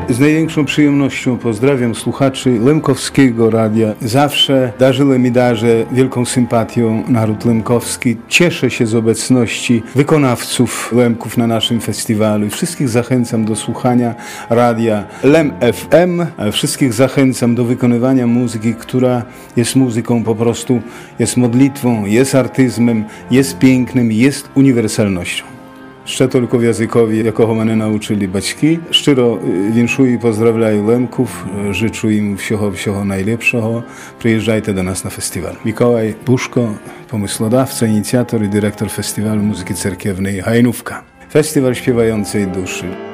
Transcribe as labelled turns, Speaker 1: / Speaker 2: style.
Speaker 1: Z największą przyjemnością pozdrawiam słuchaczy Lemkowskiego Radia. Zawsze darzyły mi wielką sympatią naród lemkowski. Cieszę się z obecności wykonawców Lemków na naszym festiwalu. Wszystkich zachęcam do słuchania radia Lem FM. Wszystkich zachęcam do wykonywania muzyki, która jest muzyką po prostu, jest modlitwą, jest artyzmem, jest pięknem, jest uniwersalnością. Ще тільки в язикові, якого мене навчили батьки. Щиро віншую і поздравляю Лемków, życzę im всього najlepszego. Przyjeżdżajcie do nas na festiwal. Mikołaj Buszko, pomysłodawca, inicjator i dyrektor Festiwalu Muzyki Cerkiewnej Hajnówka. Festiwal Śpiewającej Duszy.